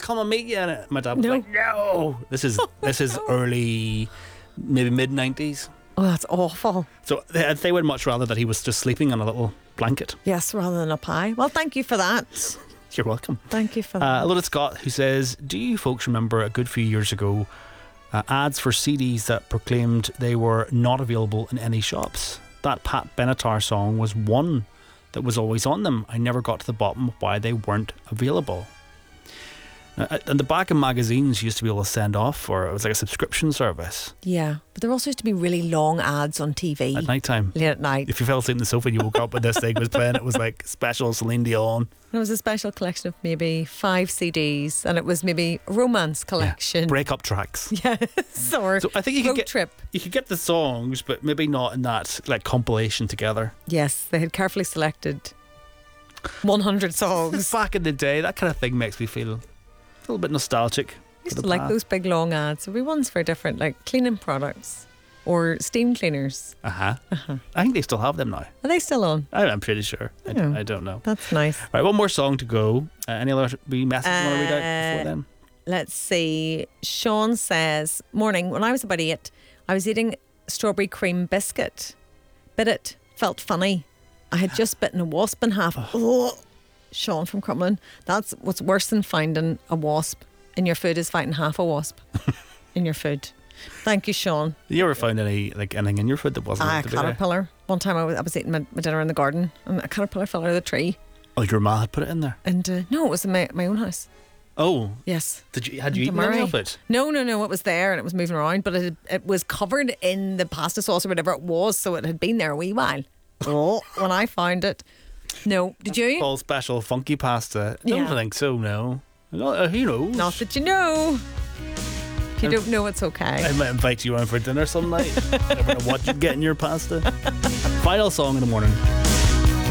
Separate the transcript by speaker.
Speaker 1: come and meet you in it. My dad was
Speaker 2: No.
Speaker 1: like, no. This is early, maybe mid-90s.
Speaker 2: Oh, that's awful.
Speaker 1: So they would much rather that he was just sleeping on a little blanket.
Speaker 2: Yes, rather than a pie. Well, thank you for that.
Speaker 1: You're welcome.
Speaker 2: Thank you for that.
Speaker 1: Hello to Scott, who says, do you folks remember a good few years ago ads for CDs that proclaimed they were not available in any shops? That Pat Benatar song was one that was always on them. I never got to the bottom of why they weren't available. And the back of magazines used to be able to send off, or it was like a subscription service
Speaker 2: Yeah, but there also used to be really long ads on TV.
Speaker 1: at night time.
Speaker 2: Late at night.
Speaker 1: If you fell asleep on the sofa and you woke up and this thing was playing, it was like special Celine Dion.
Speaker 2: It was a special collection of maybe 5 CDs, and it was maybe a romance collection.
Speaker 1: Breakup tracks.
Speaker 2: Yes, or
Speaker 1: So I think you could
Speaker 2: road
Speaker 1: get
Speaker 2: trip.
Speaker 1: You could get the songs, but maybe not in that like compilation together.
Speaker 2: Yes, they had carefully selected 100 songs.
Speaker 1: Back in the day, that kind of thing makes me feel a little bit nostalgic.
Speaker 2: I used to like those big long ads. There'd be ones for different, like cleaning products or steam cleaners.
Speaker 1: I think they still have them now.
Speaker 2: Are they still on?
Speaker 1: I'm pretty sure. I don't know.
Speaker 2: That's nice.
Speaker 1: Right, one more song to go. Any other wee messages you want to read out before then?
Speaker 2: Let's see. Sean says, morning, when I was about 8, I was eating strawberry cream biscuit. Bit it, felt funny. I had just bitten a wasp in half. Oh. Sean from Crumlin. That's what's worse than finding a wasp in your food is finding half a wasp in your food. Thank you, Sean.
Speaker 1: You ever found anything in your food that wasn't meant
Speaker 2: A
Speaker 1: to be there?
Speaker 2: caterpillar. One time I was eating my dinner in the garden and a caterpillar fell out of the tree.
Speaker 1: Oh, your ma had put it in there?
Speaker 2: And no, it was in my own house.
Speaker 1: Oh.
Speaker 2: Yes.
Speaker 1: Had you eaten any of it?
Speaker 2: No. It was there and it was moving around, but it was covered in the pasta sauce or whatever it was, so it had been there a wee while. Oh, when I found it. No. Did you?
Speaker 1: All special funky pasta. I don't
Speaker 2: Yeah.
Speaker 1: think so, no. Who knows?
Speaker 2: Not that you know. If you don't know, it's okay.
Speaker 1: I might invite you around for dinner some night. I don't know what you get in your pasta. Final song in the morning.